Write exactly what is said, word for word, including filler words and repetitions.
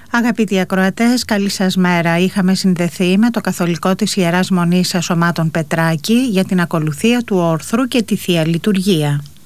Αγαπητοί ακροατές, καλή σας μέρα. Είχαμε συνδεθεί με το Καθολικό της Ιεράς Μονής Σωμάτων Πετράκη για την ακολουθία του όρθρου και τη Θεία Λειτουργία.